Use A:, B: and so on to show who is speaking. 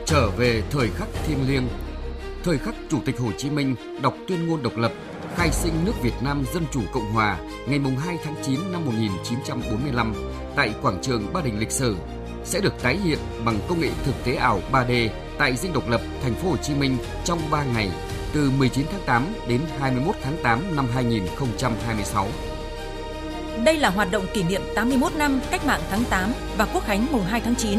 A: trở về thời khắc thiêng liêng, thời khắc Chủ tịch Hồ Chí Minh đọc tuyên ngôn độc lập, khai sinh nước Việt Nam Dân chủ Cộng hòa ngày 2 tháng 9 năm 1945 tại quảng trường Ba Đình lịch sử sẽ được tái hiện bằng công nghệ thực tế ảo 3D tại Dinh Độc Lập, thành phố Hồ Chí Minh trong 3 ngày, từ 19 tháng 8 đến 21 tháng 8 năm 2026.
B: Đây là hoạt động kỷ niệm 81 năm Cách mạng tháng 8 và Quốc khánh mùng 2 tháng 9